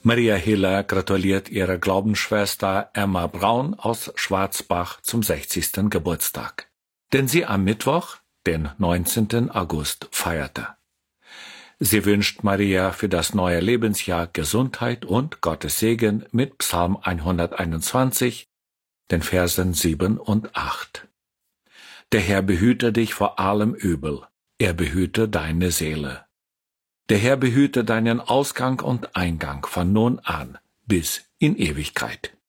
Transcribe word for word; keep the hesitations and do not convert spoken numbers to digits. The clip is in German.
Maria Hiller gratuliert ihrer Glaubensschwester Emma Braun aus Schwarzbach zum sechzigsten Geburtstag, den sie am Mittwoch, den neunzehnten August, feierte. Sie wünscht Maria für das neue Lebensjahr Gesundheit und Gottes Segen mit Psalm hunderteinundzwanzig, den Versen sieben und acht. Der Herr behüte dich vor allem Übel, er behüte deine Seele. Der Herr behüte deinen Ausgang und Eingang von nun an bis in Ewigkeit.